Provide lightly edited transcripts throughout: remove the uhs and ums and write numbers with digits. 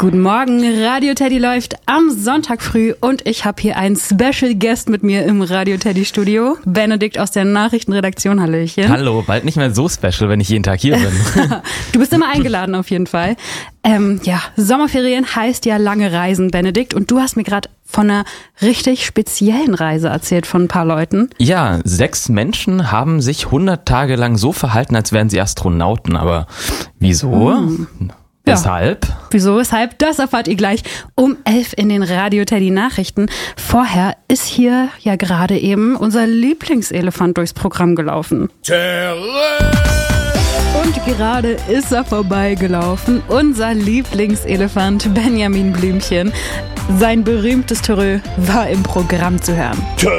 Guten Morgen, Radio Teddy läuft am Sonntag früh und ich habe hier einen Special Guest mit mir im Radio Teddy Studio. Benedikt aus der Nachrichtenredaktion, hallöchen. Hallo, bald nicht mehr so special, wenn ich jeden Tag hier bin. Du bist immer eingeladen auf jeden Fall. Sommerferien heißt ja lange Reisen, Benedikt. Und du hast mir gerade von einer richtig speziellen Reise erzählt von ein paar Leuten. Ja, 6 Menschen haben sich 100 Tage lang so verhalten, als wären sie Astronauten. Aber wieso? Weshalb? Wieso, weshalb? Das erfahrt ihr gleich um 11 in den Radio Teddy Nachrichten. Vorher ist hier ja gerade eben unser Lieblingselefant durchs Programm gelaufen. Und gerade ist er vorbeigelaufen, unser Lieblingselefant Benjamin Blümchen. Sein berühmtes Törö war im Programm zu hören.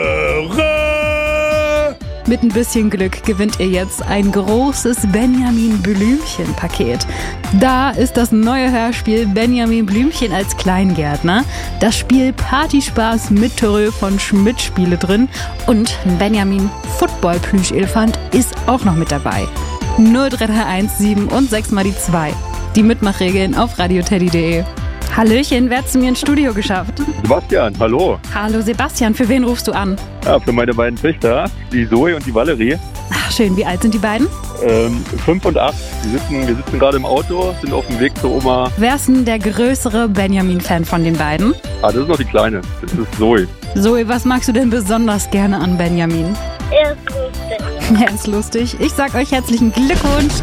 Mit ein bisschen Glück gewinnt ihr jetzt ein großes Benjamin Blümchen-Paket. Da ist das neue Hörspiel Benjamin Blümchen als Kleingärtner, das Spiel Partyspaß mit Törö von Schmidt Spiele drin und Benjamin Football-Plüschelefant ist auch noch mit dabei. 03317 und 6 mal die 2. Die Mitmachregeln auf radioteddy.de. Hallöchen, wer hat zu mir ins Studio geschafft? Sebastian, hallo. Hallo Sebastian, für wen rufst du an? Ja, für meine beiden Töchter, die Zoe und die Valerie. Ach schön, wie alt sind die beiden? 5 und 8. Wir sitzen gerade im Auto, sind auf dem Weg zur Oma. Wer ist denn der größere Benjamin-Fan von den beiden? Das ist noch die Kleine, das ist Zoe. Zoe, was magst du denn besonders gerne an Benjamin? Er ist lustig. Er ist lustig. Ich sag euch herzlichen Glückwunsch.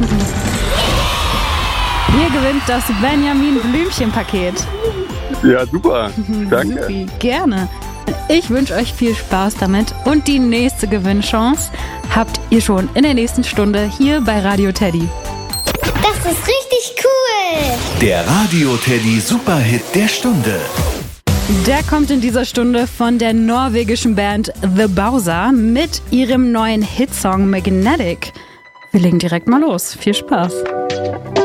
Ihr gewinnt das Benjamin Blümchen-Paket. Ja, super. Danke. Supi, gerne. Ich wünsche euch viel Spaß damit und die nächste Gewinnchance habt ihr schon in der nächsten Stunde hier bei Radio Teddy. Das ist richtig cool. Der Radio Teddy Superhit der Stunde. Der kommt in dieser Stunde von der norwegischen Band The Bowser mit ihrem neuen Hitsong Magnetic. Wir legen direkt mal los. Viel Spaß.